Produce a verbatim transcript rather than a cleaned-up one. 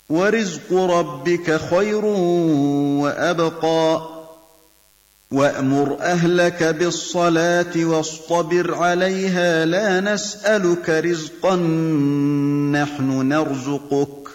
وَرِزْقُ رَبِّكَ خَيْرٌ وَأَبْقَىٰ وَأْمُرْ أَهْلَكَ بِالصَّلَاةِ وَاصْطَبِرْ عَلَيْهَا ۖ لَا نَسْأَلُكَ رِزْقًا ۖ نَّحْنُ نَرْزُقُكَ ۗ